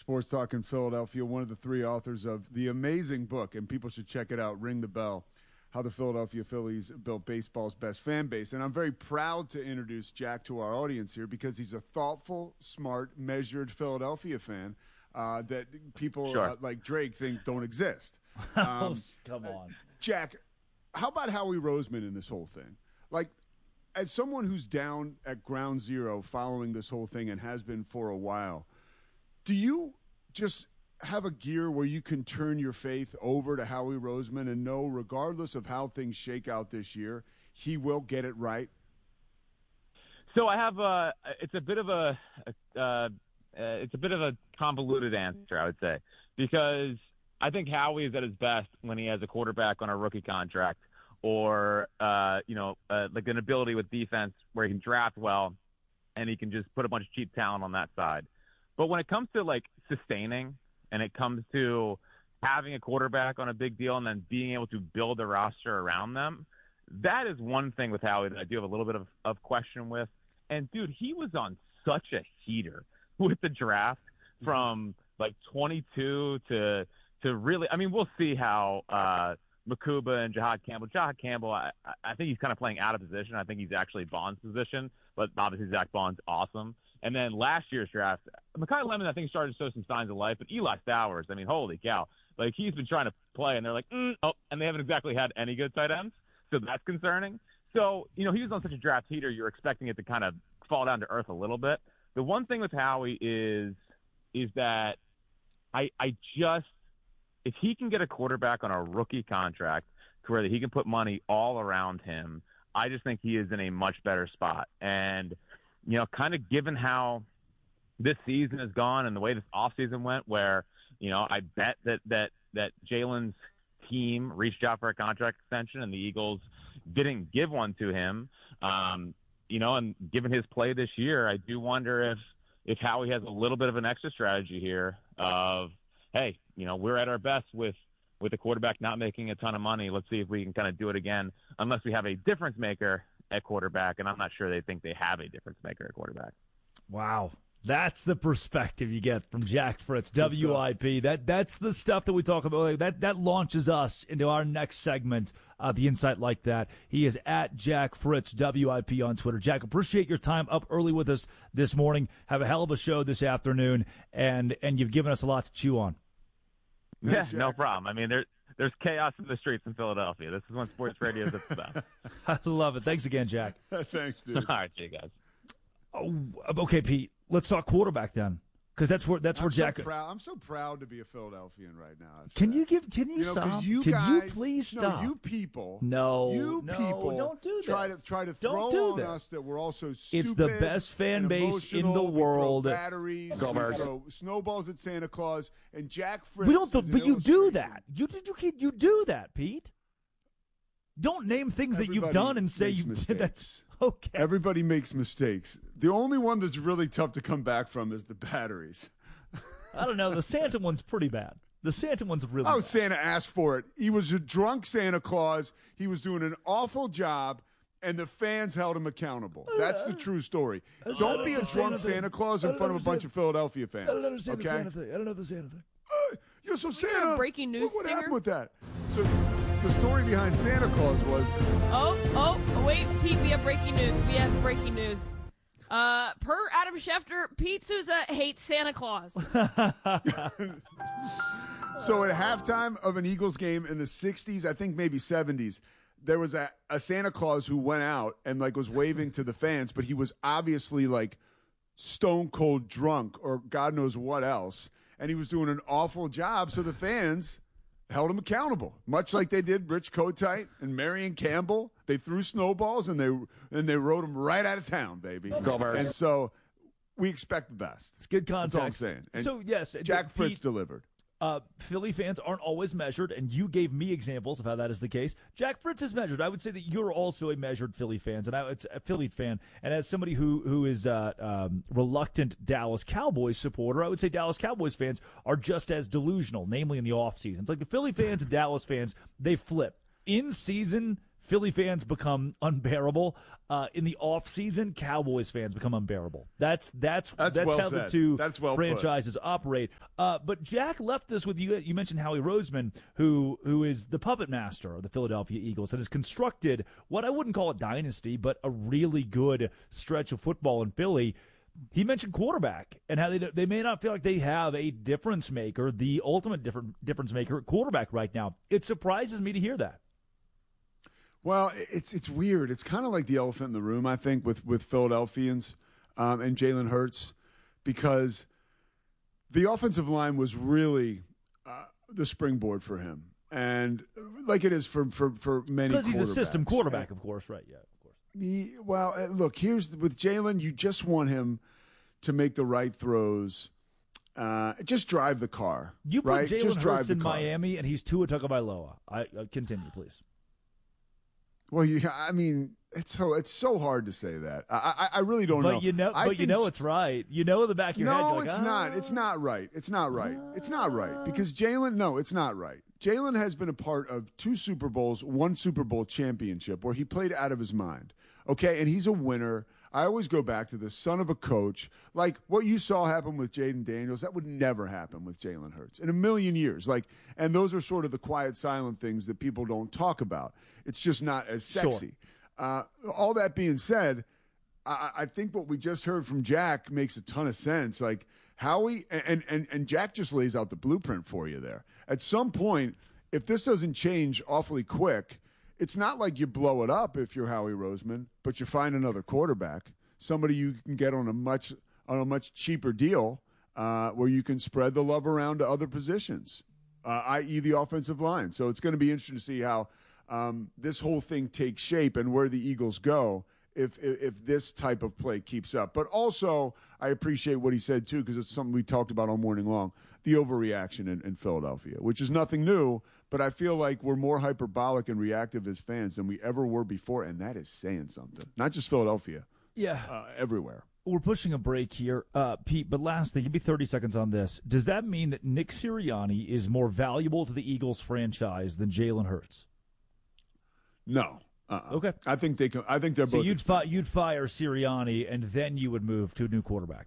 Sports Talk in Philadelphia, one of the three authors of the amazing book, and people should check it out, Ring the Bell, How the Philadelphia Phillies Built Baseball's Best Fan Base. And I'm very proud to introduce Jack to our audience here because he's a thoughtful, smart, measured Philadelphia fan that people like Drake think don't exist. Come on. Jack, how about Howie Roseman in this whole thing? Like, as someone who's down at ground zero following this whole thing and has been for a while, do you just have a gear where you can turn your faith over to Howie Roseman and know, regardless of how things shake out this year, he will get it right? So I have it's a bit of a convoluted answer, I would say, because I think Howie is at his best when he has a quarterback on a rookie contract or like an ability with defense where he can draft well and he can just put a bunch of cheap talent on that side. But when it comes to like sustaining and it comes to having a quarterback on a big deal and then being able to build a roster around them, that is one thing with Howie that I do have a little bit of question with. And dude, he was on such a heater with the draft from like 22 to really, I mean, we'll see how Makuba and Jahad Campbell. Jahad Campbell, I think he's kind of playing out of position. I think he's actually Bond's position, but obviously Zach Bond's awesome. And then last year's draft, Mekhi Lemon, I think, started to show some signs of life. But Eli Stowers, I mean, holy cow. Like, he's been trying to play, and they're like, and they haven't exactly had any good tight ends. So that's concerning. So, he was on such a draft heater, you're expecting it to kind of fall down to earth a little bit. The one thing with Howie is that I just – if he can get a quarterback on a rookie contract to where he can put money all around him, I just think he is in a much better spot. And – kind of given how this season has gone and the way this offseason went, where, I bet that Jalen's team reached out for a contract extension and the Eagles didn't give one to him, and given his play this year, I do wonder if Howie has a little bit of an extra strategy here of, hey, we're at our best with a quarterback not making a ton of money. Let's see if we can kind of do it again, unless we have a difference maker at quarterback, and I'm not sure they think they have a difference maker at quarterback. Wow. That's the perspective you get from Jack Fritz, WIP. That's the stuff that we talk about. That launches us into our next segment, the Insight Like That. He is at Jack Fritz, WIP on Twitter. Jack, appreciate your time up early with us this morning. Have a hell of a show this afternoon, and you've given us a lot to chew on. Yeah, no problem. I mean, there's chaos in the streets in Philadelphia. This is when sports radio is at its best. I love it. Thanks again, Jack. Thanks, dude. All right, see you guys. Oh, okay, Pete. Let's talk quarterback then, because that's where Jack. I'm so proud to be a Philadelphian right now. Can you stop? You can guys, you please stop? You people. No, people. Don't do that. Try to throw on us that we're all so stupid. It's the best fan base in the world. We throw batteries. We throw snowballs at Santa Claus and Jack Fritz. We don't. But you do that. You do that, Pete. Don't name things that you've done and say you did. That's okay. Everybody makes mistakes. The only one that's really tough to come back from is the batteries. I don't know. The Santa one's pretty bad. The Santa one's really bad. Santa asked for it. He was a drunk Santa Claus. He was doing an awful job, and the fans held him accountable. That's the true story. Don't be a drunk Santa Claus in front of a bunch of Philadelphia fans. I don't understand the Santa thing. I don't know the Santa thing. So Santa, breaking news what stinger? happened with that? So the story behind Santa Claus was... Oh, wait, Pete, we have breaking news. Per Adam Schefter, Pete Souza hates Santa Claus. So at halftime of an Eagles game in the 60s, I think maybe 70s, there was a Santa Claus who went out and was waving to the fans, but he was obviously stone cold drunk or God knows what else. And he was doing an awful job, so the fans held him accountable, much like they did Rich Kotite and Marion Campbell. They threw snowballs and they rode him right out of town, baby. Go Bears. And so we expect the best. It's good context. That's all I'm saying. And so yes, Jack Fritz delivered. Philly fans aren't always measured, and you gave me examples of how that is the case. Jack Fritz is measured. I would say that you're also a measured Philly fan, and it's a Philly fan. And as somebody who is reluctant Dallas Cowboys supporter, I would say Dallas Cowboys fans are just as delusional, namely in the off seasons. Like the Philly fans and Dallas fans, they flip. In season, Philly fans become unbearable. In the offseason, Cowboys fans become unbearable. That's well how said. the two That's well franchises operate. But Jack left us with you. You mentioned Howie Roseman, who is the puppet master of the Philadelphia Eagles, that has constructed what I wouldn't call a dynasty, but a really good stretch of football in Philly. He mentioned quarterback and how they may not feel like they have a difference maker, the ultimate difference maker at quarterback right now. It surprises me to hear that. Well, it's weird. It's kind of like the elephant in the room, I think, with Philadelphians and Jalen Hurts, because the offensive line was really the springboard for him, and like it is for many quarterbacks. Because he's a system quarterback, of course, right? Yeah, of course. Well, look, with Jalen, you just want him to make the right throws. Just drive the car. You put right? Jalen Hurts in Miami, and he's Tua Tagovailoa. Continue, please. Well, I mean, it's so hard to say that. I really don't know. But you know it's right. You know in the back of your head. No, it's not. It's not right. It's not right. It's not right because Jalen. No, it's not right. Jalen has been a part of 2 Super Bowls, 1 Super Bowl championship where he played out of his mind. Okay, and he's a winner. I always go back to the son of a coach. Like what you saw happen with Jaden Daniels, that would never happen with Jalen Hurts in a million years. And those are sort of the quiet, silent things that people don't talk about. It's just not as sexy. Sure. All that being said, I think what we just heard from Jack makes a ton of sense. Like Howie and Jack just lays out the blueprint for you there. At some point, if this doesn't change awfully quick, it's not like you blow it up if you're Howie Roseman, but you find another quarterback, somebody you can get on a much cheaper deal, where you can spread the love around to other positions, i.e. the offensive line. So it's going to be interesting to see how this whole thing takes shape and where the Eagles go if this type of play keeps up. But also, I appreciate what he said, too, because it's something we talked about all morning long, the overreaction in Philadelphia, which is nothing new, but I feel like we're more hyperbolic and reactive as fans than we ever were before, and that is saying something. Not just Philadelphia. Yeah. Everywhere. We're pushing a break here, Pete, but last thing, give me 30 seconds on this. Does that mean that Nick Sirianni is more valuable to the Eagles franchise than Jalen Hurts? No. Okay. I think they're both. So you'd fire Sirianni, and then you would move to a new quarterback.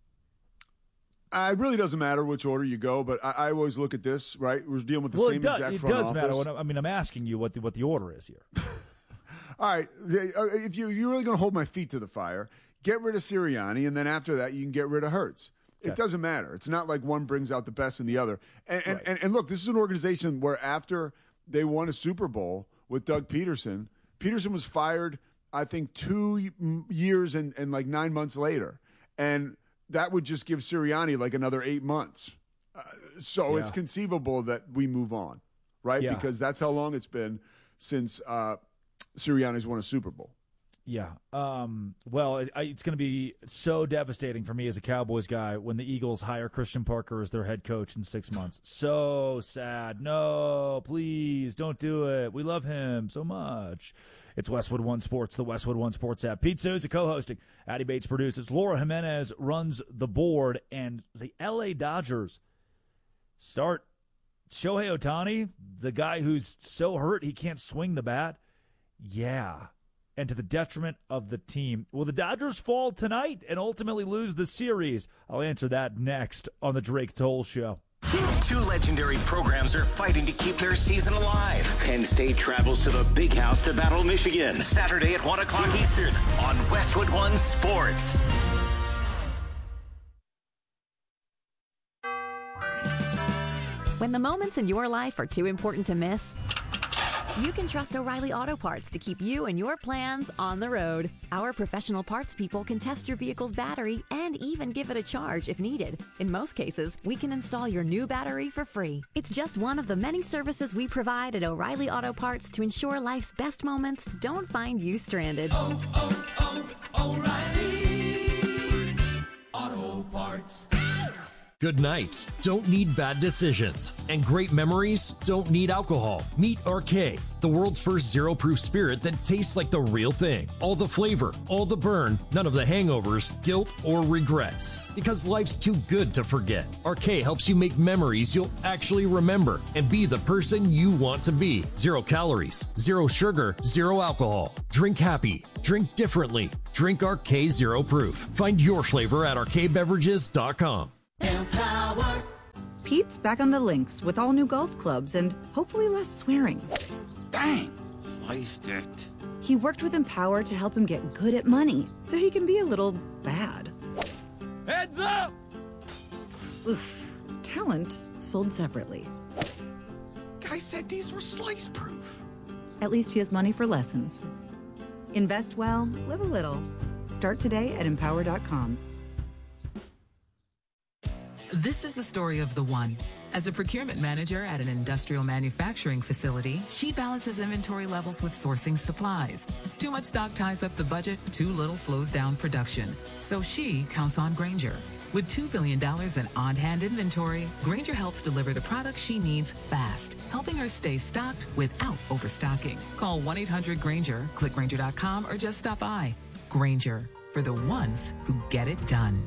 It really doesn't matter which order you go, but I always look at this, right? We're dealing with the same exact front office. It does matter. I'm asking you what the order is here. All right. If you're really going to hold my feet to the fire, get rid of Sirianni, and then after that, you can get rid of Hurts. Okay. It doesn't matter. It's not like one brings out the best in the other. And look, this is an organization where after they won a Super Bowl with Doug Peterson was fired, I think, 2 years and like 9 months later. And that would just give Sirianni like another 8 months. So it's conceivable that we move on, right? Yeah. Because that's how long it's been since Sirianni's won a Super Bowl. Yeah. Well, it's going to be so devastating for me as a Cowboys guy when the Eagles hire Christian Parker as their head coach in 6 months. So sad. No, please don't do it. We love him so much. It's Westwood One Sports, the Westwood One Sports app. Pete Souza co-hosting. Addie Bates produces. Laura Jimenez runs the board. And the L.A. Dodgers start Shohei Ohtani, the guy who's so hurt he can't swing the bat. Yeah. And to the detriment of the team. Will the Dodgers fall tonight and ultimately lose the series? I'll answer that next on the Drake Toll Show. 2 legendary programs are fighting to keep their season alive. Penn State travels to the Big House to battle Michigan. Saturday at 1 o'clock Eastern on Westwood One Sports. When the moments in your life are too important to miss, you can trust O'Reilly Auto Parts to keep you and your plans on the road. Our professional parts people can test your vehicle's battery and even give it a charge if needed. In most cases, we can install your new battery for free. It's just one of the many services we provide at O'Reilly Auto Parts to ensure life's best moments don't find you stranded. O'Reilly Auto Parts. Good nights don't need bad decisions, and great memories don't need alcohol. Meet RK, the world's first zero-proof spirit that tastes like the real thing. All the flavor, all the burn, none of the hangovers, guilt, or regrets. Because life's too good to forget. RK helps you make memories you'll actually remember and be the person you want to be. 0 calories, 0 sugar, 0 alcohol. Drink happy. Drink differently. Drink RK Zero Proof. Find your flavor at rkbeverages.com. Empower. Pete's back on the links with all new golf clubs and hopefully less swearing. Dang, sliced it. He worked with Empower to help him get good at money so he can be a little bad. Heads up! Oof. Talent sold separately. Guy said these were slice proof. At least he has money for lessons. Invest well, live a little. Start today at empower.com. This is the story of the one. As a procurement manager at an industrial manufacturing facility, she balances inventory levels with sourcing supplies. Too much stock ties up the budget, too little slows down production. So she counts on Grainger. With $2 billion in on-hand inventory, Grainger helps deliver the products she needs fast, helping her stay stocked without overstocking. Call 1-800-GRAINGER, click Grainger.com, or just stop by. Grainger, for the ones who get it done.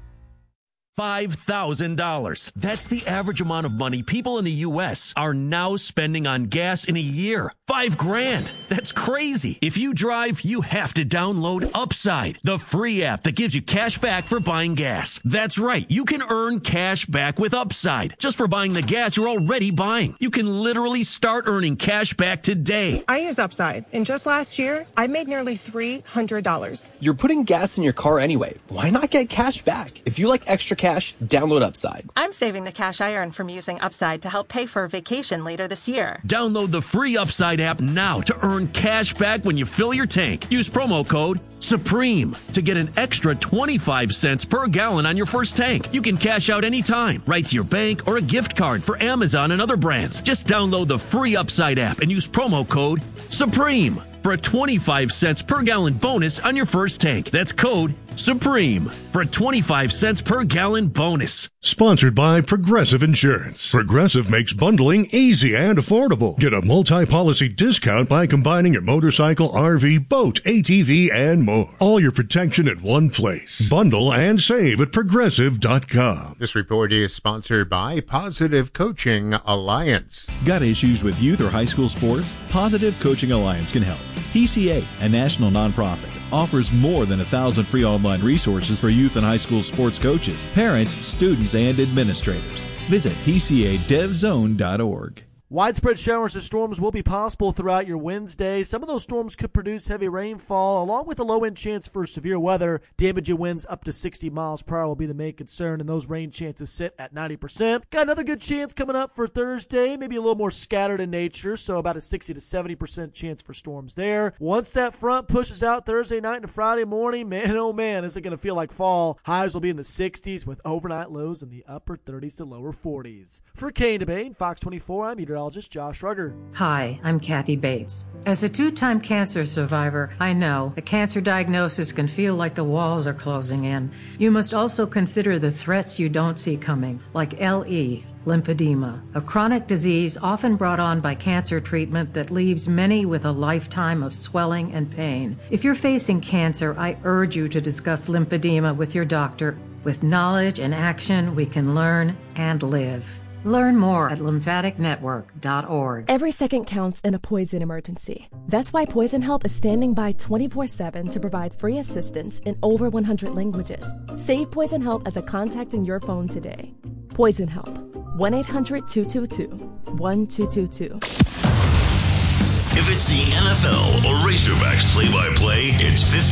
$5,000. That's the average amount of money people in the U.S. are now spending on gas in a year. $5,000. That's crazy. If you drive, you have to download Upside, the free app that gives you cash back for buying gas. That's right. You can earn cash back with Upside just for buying the gas you're already buying. You can literally start earning cash back today. I use Upside, and just last year, I made nearly $300. You're putting gas in your car anyway. Why not get cash back? If you like extra cash, download Upside. I'm saving the cash I earn from using Upside to help pay for a vacation later this year. Download the free Upside app now to earn cash back when you fill your tank. Use promo code SUPREME to get an extra 25 cents per gallon on your first tank. You can cash out anytime, right to your bank or a gift card for Amazon and other brands. Just download the free Upside app and use promo code SUPREME for a 25 cents per gallon bonus on your first tank. That's code SUPREME for a 25 cents per gallon bonus. Sponsored by Progressive Insurance. Progressive makes bundling easy and affordable. Get a multi-policy discount by combining your motorcycle, RV, boat, ATV, and more. All your protection in one place. Bundle and save at Progressive.com. This report is sponsored by Positive Coaching Alliance. Got issues with youth or high school sports? Positive Coaching Alliance can help. PCA, a national nonprofit, offers more than 1,000 free online resources for youth and high school sports coaches, parents, students, and administrators. Visit PCADevZone.org. Widespread showers and storms will be possible throughout your Wednesday. Some of those storms could produce heavy rainfall, along with a low-end chance for severe weather. Damaging winds up to 60 miles per hour will be the main concern, and those rain chances sit at 90%. Got another good chance coming up for Thursday, maybe a little more scattered in nature, so about a 60 to 70% chance for storms there. Once that front pushes out Thursday night and Friday morning, man, oh man, is it going to feel like fall. Highs will be in the 60s with overnight lows in the upper 30s to lower 40s. For Kane Debate, Fox 24, I'm meteorologist Josh Rugger. Hi, I'm Kathy Bates. As a 2-time cancer survivor, I know a cancer diagnosis can feel like the walls are closing in. You must also consider the threats you don't see coming, like LE, lymphedema, a chronic disease often brought on by cancer treatment that leaves many with a lifetime of swelling and pain. If you're facing cancer, I urge you to discuss lymphedema with your doctor. With knowledge and action, we can learn and live. Learn more at lymphaticnetwork.org. Every second counts in a poison emergency. That's why Poison Help is standing by 24/7 to provide free assistance in over 100 languages. Save Poison Help as a contact in your phone today. Poison Help. 1-800-222-1222. If it's the NFL or Razorbacks play-by-play, it's 50